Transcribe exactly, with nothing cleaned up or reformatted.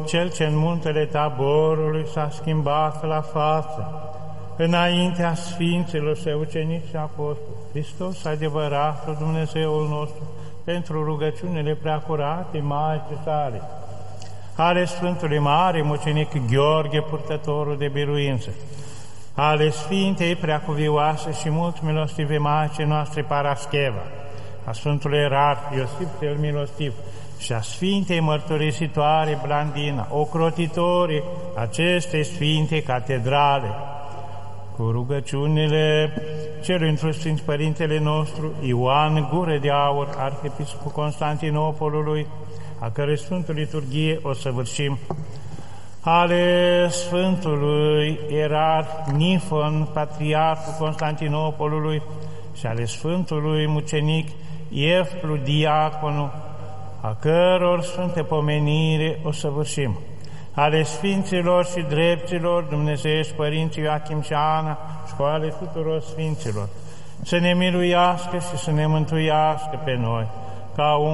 cel ce în muntele Taborului s-a schimbat la față, înaintea Sfinților Săi ucenici și apostoli, Hristos adevăratul Dumnezeul nostru, pentru rugăciunile preacurate Maicii Sale, ale Sfântului Mare Mucenic Gheorghe, purtătorul de biruință, ale Sfintei Preacuvioase și mult milostive Maicii noastre Parascheva, a Sfântului Erar Iosif cel Milostiv și a Sfintei Mărturisitoare Blandina, ocrotitorii acestei Sfinte Catedrale, cu rugăciunile celui într-un Sfinț Părintele nostru Ioan Gură de Aur, Arhiepiscopul Constantinopolului, a cărei Sfântul Liturghie o săvârșim, ale Sfântului Erar Nifon, Patriarhul Constantinopolului, și ale Sfântului Mucenic Eftlu Diaconul, a căror sfântă pomenire o săvârșim, ale Sfinților și Dreptilor Dumnezeiești Părinții Ioachim și Ana, școale tuturor Sfinților, să ne miluiască și să ne mântuiască pe noi, ca un